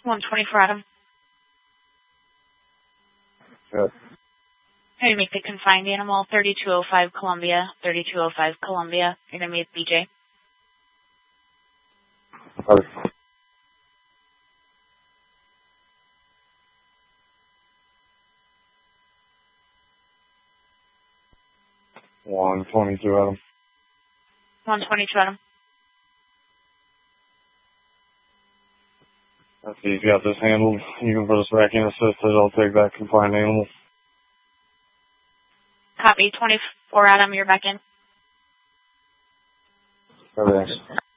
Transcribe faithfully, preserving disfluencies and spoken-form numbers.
one twenty-four Adam. Good. How do you make the confined animal? thirty-two oh five Columbia. thirty-two oh five Columbia. You're going to meet B J. Okay. one twenty-two Adam. one twenty-two Adam. Let's see, you got this handled. You can put us back in assisted. I'll take that confined animal. Copy. twenty-four Adam, you're back in. Okay.